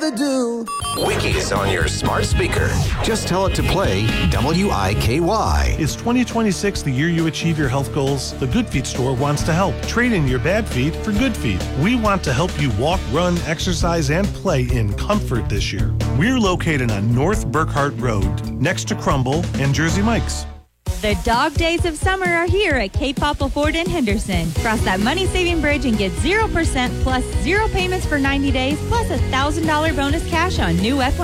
to do. Wicky's on your smart speaker. Just tell it to play WIKY. Is 2026 the year you achieve your health goals? The Good Feet store wants to help. Trade in your bad feet for good feet. We want to help you walk, run, exercise, and play in comfort this year. We're located on North Burkhart Road, next to Crumble and Jersey Mike's. The dog days of summer are here at Cape Papa Ford in Henderson. Cross that money-saving bridge and get 0% plus 0 payments for 90 days plus $1,000 bonus cash on new F-150.